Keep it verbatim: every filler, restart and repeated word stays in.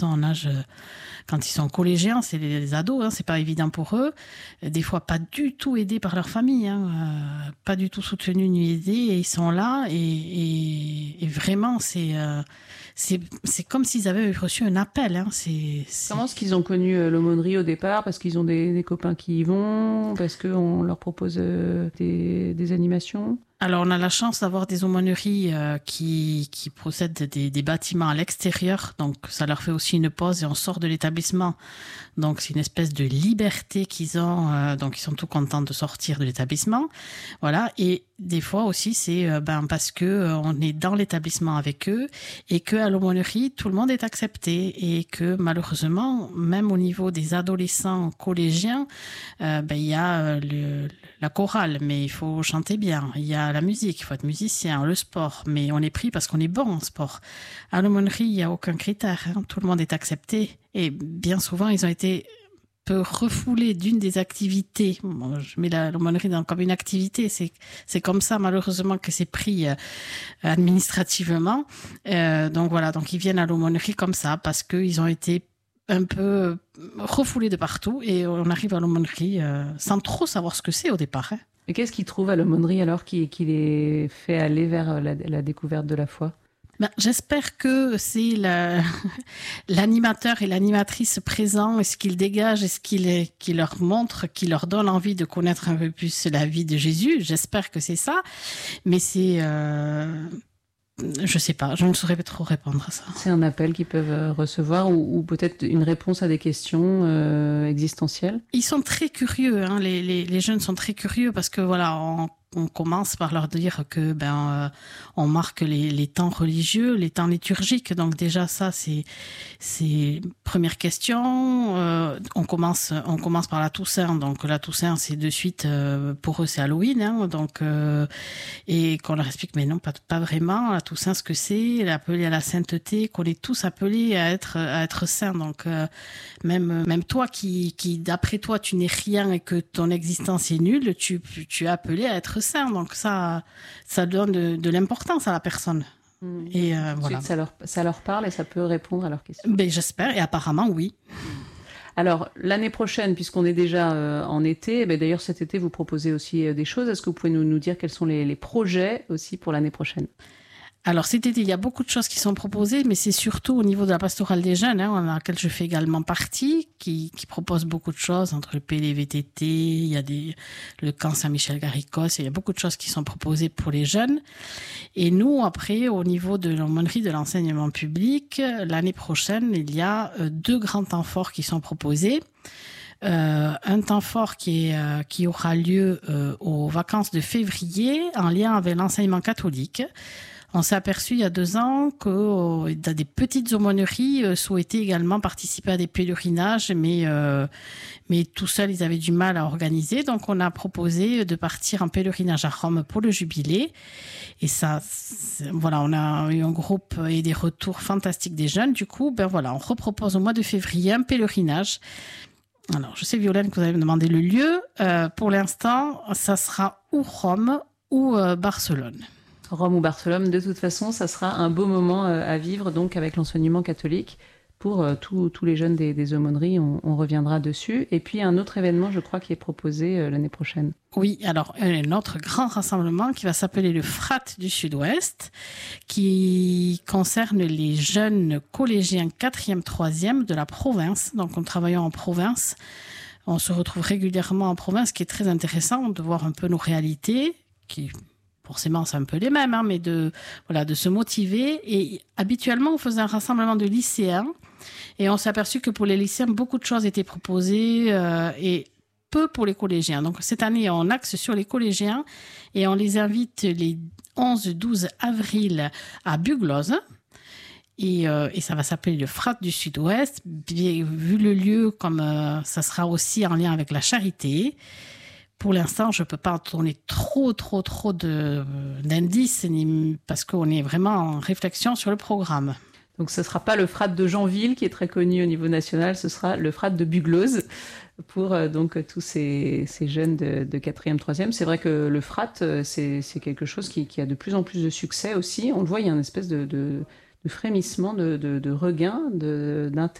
en âge, quand ils sont collégiens, c'est les, les ados, hein, c'est pas évident pour eux. Des fois, pas du tout aidés par leur famille, hein, euh, pas du tout soutenus ni aidés, et ils sont là, et, et, et vraiment, c'est, euh, c'est, c'est comme s'ils avaient reçu un appel. Hein, c'est, c'est... Comment est-ce qu'ils ont connu euh, l'aumônerie au départ? Parce qu'ils ont des, des copains qui y vont? Parce qu'on leur propose euh, des, des animations? Alors, on a la chance d'avoir des aumôneries euh, qui, qui possèdent des, des bâtiments à l'extérieur. Donc, ça leur fait aussi une pause et on sort de l'établissement. Donc, c'est une espèce de liberté qu'ils ont. Euh, donc, ils sont tout contents de sortir de l'établissement. Voilà. Et des fois aussi, c'est euh, ben, parce que euh, on est dans l'établissement avec eux et qu'à l'aumônerie, tout le monde est accepté. Et que malheureusement, même au niveau des adolescents collégiens, euh, ben, il y a euh, le, la chorale, mais il faut chanter bien. Il y a la musique, il faut être musicien, le sport, mais on est pris parce qu'on est bon en sport. À l'aumônerie, il n'y a aucun critère, hein. Tout le monde est accepté et bien souvent, ils ont été peu refoulés d'une des activités. Bon, je mets la, l'aumônerie dans, comme une activité, c'est, c'est comme ça malheureusement que c'est pris euh, administrativement. Euh, donc voilà, donc ils viennent à l'aumônerie comme ça parce qu'ils ont été un peu refoulés de partout et on arrive à l'aumônerie euh, sans trop savoir ce que c'est au départ, hein. Et qu'est-ce qu'ils trouvent à l'aumônerie alors qui, qui les fait aller vers la, la découverte de la foi? Ben, j'espère que c'est la, l'animateur et l'animatrice présents et ce qu'ils dégagent et ce qu'ils qui leur montre, qui leur donne envie de connaître un peu plus la vie de Jésus. J'espère que c'est ça, mais c'est... Euh, je sais pas, je ne saurais pas trop répondre à ça. C'est un appel qu'ils peuvent recevoir ou, ou peut-être une réponse à des questions euh, existentielles? Ils sont très curieux, hein, les, les, les jeunes sont très curieux parce que voilà, on, on commence par leur dire que ben euh, on marque les, les temps religieux, les temps liturgiques. Donc déjà ça c'est c'est première question. Euh, on commence on commence par la Toussaint. Donc la Toussaint c'est de suite euh, pour eux c'est Halloween. Hein, donc euh, et qu'on leur explique mais non pas pas vraiment la Toussaint ce que c'est, appelé à la sainteté, qu'on est tous appelés à être à être saints. Donc euh, même même toi qui qui d'après toi tu n'es rien et que ton existence est nulle, tu tu es appelé à être sain, donc ça, ça donne de, de l'importance à la personne. Mmh. Et euh, Ensuite, voilà. Ça leur, ça leur parle et ça peut répondre à leurs questions. Ben, j'espère, et apparemment, oui. Alors, l'année prochaine, puisqu'on est déjà euh, en été, ben, d'ailleurs cet été, vous proposez aussi euh, des choses. Est-ce que vous pouvez nous, nous dire quels sont les, les projets aussi pour l'année prochaine? Alors cet été, il y a beaucoup de choses qui sont proposées, mais c'est surtout au niveau de la pastorale des jeunes, hein, dans laquelle je fais également partie, qui, qui propose beaucoup de choses, entre le P L V T T, il y a des, le camp Saint-Michel-Garicos, il y a beaucoup de choses qui sont proposées pour les jeunes. Et nous, après, au niveau de l'aumônerie de l'enseignement public, l'année prochaine, il y a deux grands temps forts qui sont proposés. Euh, un temps fort qui, est, euh, qui aura lieu euh, aux vacances de février, en lien avec l'enseignement catholique. On s'est aperçu il y a deux ans que euh, dans des petites aumôneries euh, souhaitaient également participer à des pèlerinages, mais euh, mais tout seul ils avaient du mal à organiser. Donc on a proposé de partir en pèlerinage à Rome pour le jubilé. Et ça, voilà, on a eu un groupe et des retours fantastiques des jeunes. Du coup, ben voilà, on repropose au mois de février un pèlerinage. Alors je sais Violaine que vous avez demandé le lieu. Euh, pour l'instant, ça sera ou Rome ou euh, Barcelone. Rome ou Barcelone, de toute façon, ça sera un beau moment à vivre donc avec l'enseignement catholique pour euh, tous tous les jeunes des, des aumôneries. On, on reviendra dessus. Et puis un autre événement, je crois, qui est proposé euh, l'année prochaine. Oui, alors un autre grand rassemblement qui va s'appeler le Frat du Sud-Ouest, qui concerne les jeunes collégiens quatrième, troisième de la province. Donc, en travaillant en province, on se retrouve régulièrement en province, ce qui est très intéressant de voir un peu nos réalités, qui forcément c'est un peu les mêmes, hein, mais de voilà de se motiver. Et habituellement, on faisait un rassemblement de lycéens, et on s'est aperçu que pour les lycéens, beaucoup de choses étaient proposées euh, et peu pour les collégiens. Donc cette année, on axe sur les collégiens et on les invite les onze douze avril à Bugloz. Et, euh, et ça va s'appeler le Frat du Sud-Ouest. Vu le lieu, comme euh, ça sera aussi en lien avec la charité. Pour l'instant, je ne peux pas en donner trop, trop, trop de, d'indices parce qu'on est vraiment en réflexion sur le programme. Donc ce ne sera pas le Frat de Janville qui est très connu au niveau national, ce sera le Frat de Bugloz pour euh, donc tous ces, ces jeunes de, de quatrième, troisième. C'est vrai que le Frat, c'est, c'est quelque chose qui, qui a de plus en plus de succès aussi. On le voit, il y a une espèce de, de, de frémissement, de, de, de regain de, d'intérêt